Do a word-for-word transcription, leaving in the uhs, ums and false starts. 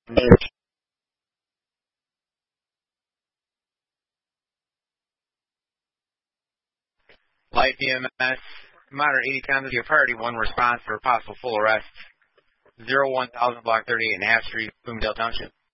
Light E M S, moderate eighty counties, your priority one response for possible full arrest. zero one thousand block thirty-eight and Half Street, Bloomingdale Township.